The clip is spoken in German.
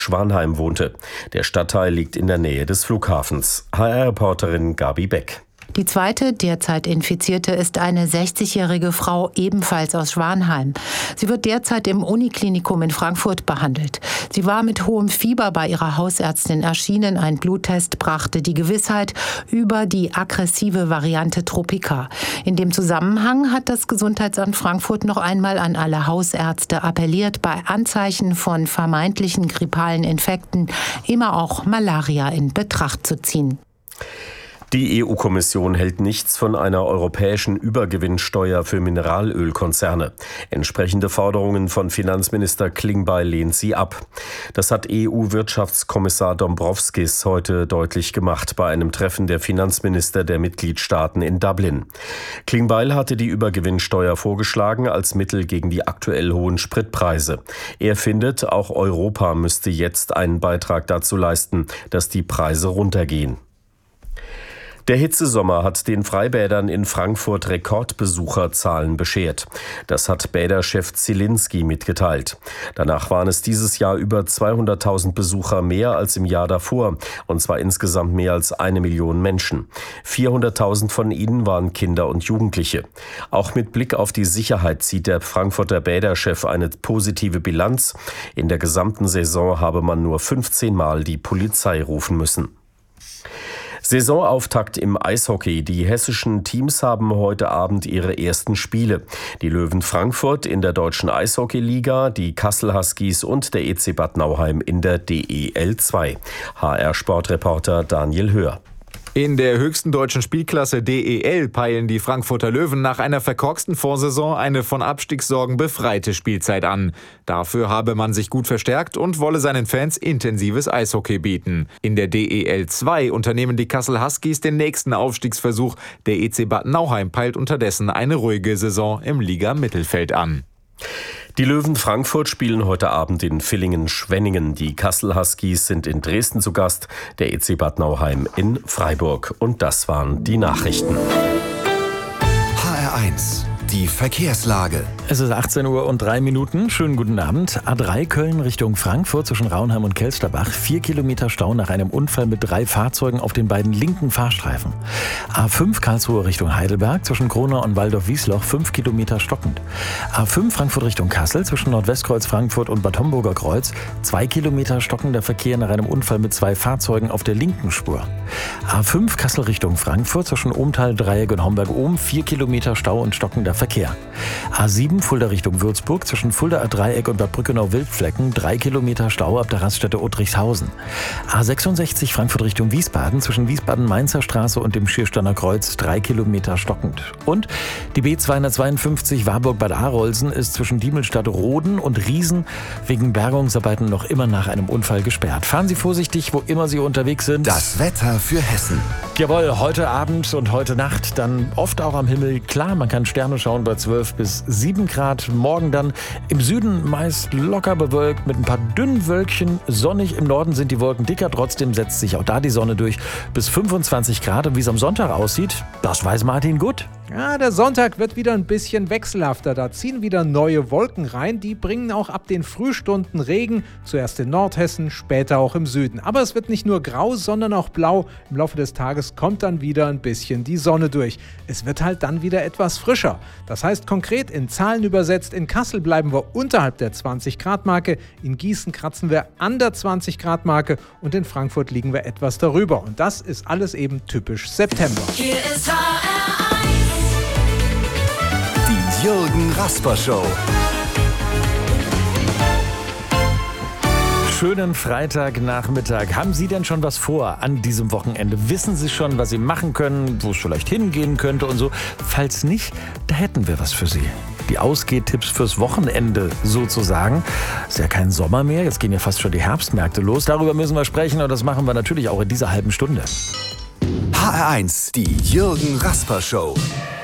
Schwanheim wohnte. Der Stadtteil liegt in der Nähe des Flughafens. HR-Reporterin Gabi Beck. Die zweite derzeit Infizierte ist eine 60-jährige Frau, ebenfalls aus Schwanheim. Sie wird derzeit im Uniklinikum in Frankfurt behandelt. Sie war mit hohem Fieber bei ihrer Hausärztin erschienen. Ein Bluttest brachte die Gewissheit über die aggressive Variante Tropica. In dem Zusammenhang hat das Gesundheitsamt Frankfurt noch einmal an alle Hausärzte appelliert, bei Anzeichen von vermeintlichen grippalen Infekten immer auch Malaria in Betracht zu ziehen. Die EU-Kommission hält nichts von einer europäischen Übergewinnsteuer für Mineralölkonzerne. Entsprechende Forderungen von Finanzminister Klingbeil lehnt sie ab. Das hat EU-Wirtschaftskommissar Dombrovskis heute deutlich gemacht bei einem Treffen der Finanzminister der Mitgliedstaaten in Dublin. Klingbeil hatte die Übergewinnsteuer vorgeschlagen als Mittel gegen die aktuell hohen Spritpreise. Er findet, auch Europa müsste jetzt einen Beitrag dazu leisten, dass die Preise runtergehen. Der Hitzesommer hat den Freibädern in Frankfurt Rekordbesucherzahlen beschert. Das hat Bäderchef Zielinski mitgeteilt. Danach waren es dieses Jahr über 200.000 Besucher mehr als im Jahr davor, und zwar insgesamt mehr als 1 Million Menschen. 400.000 von ihnen waren Kinder und Jugendliche. Auch mit Blick auf die Sicherheit zieht der Frankfurter Bäderchef eine positive Bilanz. In der gesamten Saison habe man nur 15 Mal die Polizei rufen müssen. Saisonauftakt im Eishockey. Die hessischen Teams haben heute Abend ihre ersten Spiele. Die Löwen Frankfurt in der Deutschen Eishockeyliga, die Kassel Huskies und der EC Bad Nauheim in der DEL 2. HR-Sportreporter Daniel Höhr. In der höchsten deutschen Spielklasse DEL peilen die Frankfurter Löwen nach einer verkorksten Vorsaison eine von Abstiegssorgen befreite Spielzeit an. Dafür habe man sich gut verstärkt und wolle seinen Fans intensives Eishockey bieten. In der DEL 2 unternehmen die Kassel Huskies den nächsten Aufstiegsversuch. Der EC Bad Nauheim peilt unterdessen eine ruhige Saison im Liga-Mittelfeld an. Die Löwen Frankfurt spielen heute Abend in Villingen-Schwenningen. Die Kassel Huskies sind in Dresden zu Gast, der EC Bad Nauheim in Freiburg. Und das waren die Nachrichten. HR1, die Verkehrslage. Es ist 18:03 Uhr. Schönen guten Abend. A3 Köln Richtung Frankfurt zwischen Raunheim und Kelsterbach. 4 Kilometer Stau nach einem Unfall mit 3 Fahrzeugen auf den beiden linken Fahrstreifen. A5 Karlsruhe Richtung Heidelberg zwischen Kronau und Waldorf-Wiesloch 5 Kilometer stockend. A5 Frankfurt Richtung Kassel zwischen Nordwestkreuz Frankfurt und Bad Homburger Kreuz 2 Kilometer stockender Verkehr nach einem Unfall mit 2 Fahrzeugen auf der linken Spur. A5 Kassel Richtung Frankfurt zwischen Ohmtal-Dreieck und Homberg-Ohm 4 Kilometer Stau und stockender Verkehr. A7 Fulda Richtung Würzburg zwischen Fuldaer Dreieck und Bad Brückenau-Wildflecken 3 Kilometer Stau ab der Raststätte Uttrichshausen. A66 Frankfurt Richtung Wiesbaden zwischen Wiesbaden-Mainzer Straße und dem Schiersteiner Kreuz 3 Kilometer stockend. Und die B252 Warburg-Bad Arolsen ist zwischen Diemelstadt-Roden und Riesen wegen Bergungsarbeiten noch immer nach einem Unfall gesperrt. Fahren Sie vorsichtig, wo immer Sie unterwegs sind. Das Wetter für Hessen. Jawohl, heute Abend und heute Nacht dann oft auch am Himmel klar. Man kann Sterne schauen bei 12 bis 7 Grad. Morgen dann im Süden meist locker bewölkt mit ein paar dünnen Wölkchen. Sonnig im Norden sind die Wolken dicker. Trotzdem setzt sich auch da die Sonne durch bis 25 Grad. Und wie es am Sonntag aussieht, das weiß Martin gut. Ja, der Sonntag wird wieder ein bisschen wechselhafter. Da ziehen wieder neue Wolken rein. Die bringen auch ab den Frühstunden Regen. Zuerst in Nordhessen, später auch im Süden. Aber es wird nicht nur grau, sondern auch blau. Im Laufe des Tages kommt dann wieder ein bisschen die Sonne durch. Es wird halt dann wieder etwas frischer. Das heißt konkret in Zahlen übersetzt, in Kassel bleiben wir unterhalb der 20-Grad-Marke. In Gießen kratzen wir an der 20-Grad-Marke. Und in Frankfurt liegen wir etwas darüber. Und das ist alles eben typisch September. Hier ist HR1. Die Jürgen Rasper Show. Schönen Freitagnachmittag. Haben Sie denn schon was vor an diesem Wochenende? Wissen Sie schon, was Sie machen können, wo es vielleicht hingehen könnte und so? Falls nicht, da hätten wir was für Sie. Die Ausgehtipps fürs Wochenende sozusagen. Ist ja kein Sommer mehr, jetzt gehen ja fast schon die Herbstmärkte los. Darüber müssen wir sprechen und das machen wir natürlich auch in dieser halben Stunde. HR1, die Jürgen Rasper Show.